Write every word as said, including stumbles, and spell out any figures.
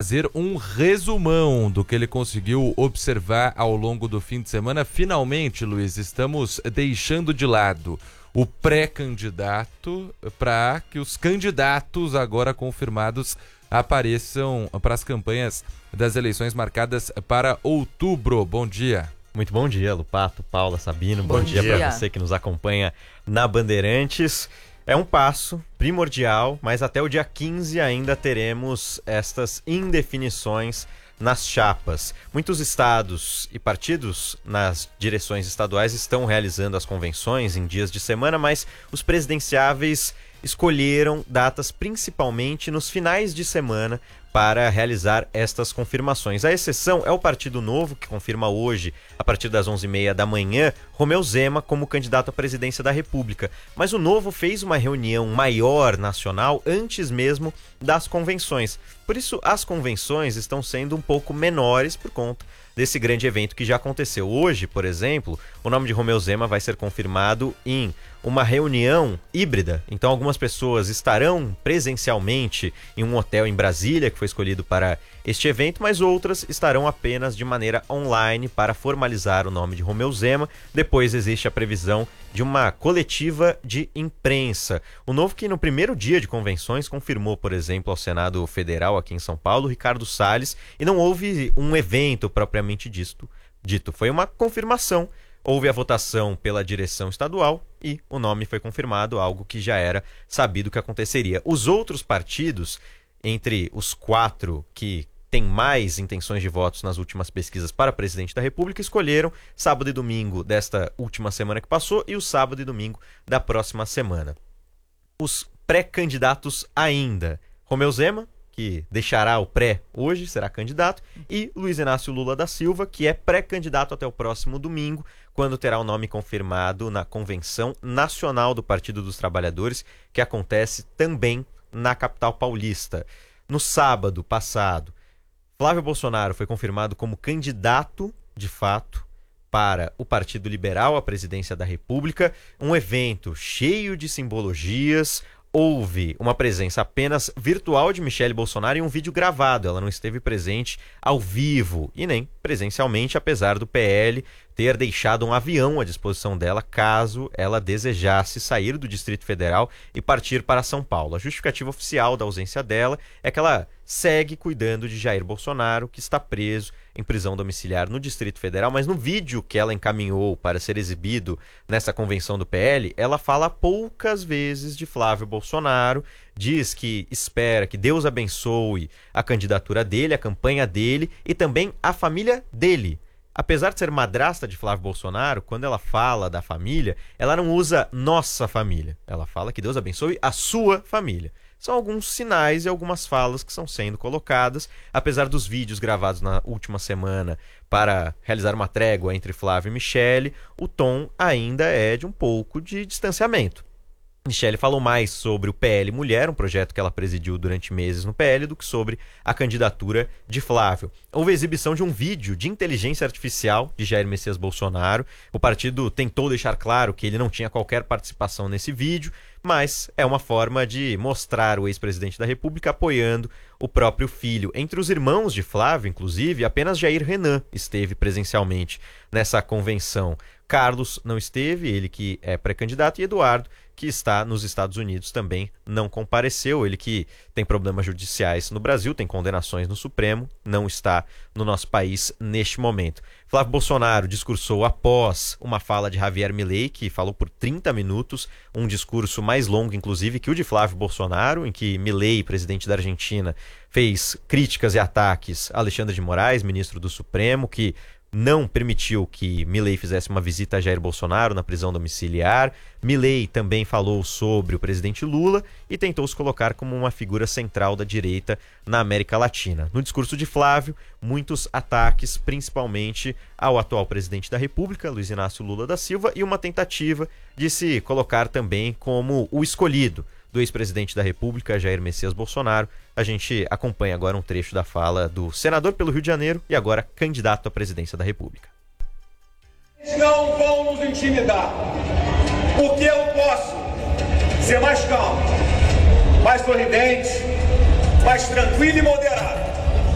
fazer um resumão do que ele conseguiu observar ao longo do fim de semana. Finalmente, Luiz, estamos deixando de lado o pré-candidato para que os candidatos agora confirmados apareçam para as campanhas das eleições marcadas para outubro. Bom dia. Muito bom dia, Lupato, Paula, Sabino. Bom, bom dia, dia. para você que nos acompanha na Bandeirantes. É um passo primordial, mas até o dia quinze ainda teremos estas indefinições nas chapas. Muitos estados e partidos nas direções estaduais estão realizando as convenções em dias de semana, mas os presidenciáveis escolheram datas principalmente nos finais de semana para realizar estas confirmações. A exceção é o Partido Novo, que confirma hoje, a partir das onze e meia da manhã, Romeu Zema como candidato à presidência da República. Mas o Novo fez uma reunião maior nacional antes mesmo das convenções. Por isso, as convenções estão sendo um pouco menores por conta desse grande evento que já aconteceu. Hoje, por exemplo, o nome de Romeu Zema vai ser confirmado em uma reunião híbrida. Então, algumas pessoas estarão presencialmente em um hotel em Brasília, que foi escolhido para este evento, mas outras estarão apenas de maneira online para formalizar o nome de Romeu Zema. Depois existe a previsão de uma coletiva de imprensa. O Novo, que no primeiro dia de convenções confirmou, por exemplo, ao Senado Federal aqui em São Paulo, Ricardo Salles, e não houve um evento propriamente dito. dito. Foi uma confirmação. Houve a votação pela direção estadual e o nome foi confirmado, algo que já era sabido que aconteceria. Os outros partidos, entre os quatro que têm mais intenções de votos nas últimas pesquisas para presidente da República, escolheram sábado e domingo desta última semana que passou e o sábado e domingo da próxima semana. Os pré-candidatos ainda. Romeu Zema, que deixará o pré hoje, será candidato, e Luiz Inácio Lula da Silva, que é pré-candidato até o próximo domingo, quando terá o nome confirmado na Convenção Nacional do Partido dos Trabalhadores, que acontece também na capital paulista. No sábado passado, Flávio Bolsonaro foi confirmado como candidato, de fato, para o Partido Liberal à presidência da República, um evento cheio de simbologias. Houve uma presença apenas virtual de Michele Bolsonaro e um vídeo gravado. Ela não esteve presente ao vivo e nem presencialmente, apesar do P L ter deixado um avião à disposição dela caso ela desejasse sair do Distrito Federal e partir para São Paulo. A justificativa oficial da ausência dela é que ela segue cuidando de Jair Bolsonaro, que está preso em prisão domiciliar no Distrito Federal, mas no vídeo que ela encaminhou para ser exibido nessa convenção do P L, ela fala poucas vezes de Flávio Bolsonaro, diz que espera que Deus abençoe a candidatura dele, a campanha dele e também a família dele. Apesar de ser madrasta de Flávio Bolsonaro, quando ela fala da família, ela não usa nossa família. Ela fala que Deus abençoe a sua família. São alguns sinais e algumas falas que estão sendo colocadas, apesar dos vídeos gravados na última semana para realizar uma trégua entre Flávio e Michele, o tom ainda é de um pouco de distanciamento. Michele falou mais sobre o P L Mulher, um projeto que ela presidiu durante meses no P L, do que sobre a candidatura de Flávio. Houve a exibição de um vídeo de inteligência artificial de Jair Messias Bolsonaro. O partido tentou deixar claro que ele não tinha qualquer participação nesse vídeo, mas é uma forma de mostrar o ex-presidente da República apoiando o próprio filho. Entre os irmãos de Flávio, inclusive, apenas Jair Renan esteve presencialmente nessa convenção. Carlos não esteve, ele que é pré-candidato, e Eduardo, que está nos Estados Unidos, também não compareceu. Ele que tem problemas judiciais no Brasil, tem condenações no Supremo, não está no nosso país neste momento. Flávio Bolsonaro discursou após uma fala de Javier Milei, que falou por trinta minutos, um discurso mais longo, inclusive, que o de Flávio Bolsonaro, em que Milei, presidente da Argentina, fez críticas e ataques a Alexandre de Moraes, ministro do Supremo, que não permitiu que Milei fizesse uma visita a Jair Bolsonaro na prisão domiciliar. Milei também falou sobre o presidente Lula e tentou se colocar como uma figura central da direita na América Latina. No discurso de Flávio, muitos ataques, principalmente ao atual presidente da República, Luiz Inácio Lula da Silva, e uma tentativa de se colocar também como o escolhido do ex-presidente da República, Jair Messias Bolsonaro. A gente acompanha agora um trecho da fala do senador pelo Rio de Janeiro e agora candidato à presidência da República. Não vão nos intimidar, porque eu posso ser mais calmo, mais sorridente, mais tranquilo e moderado.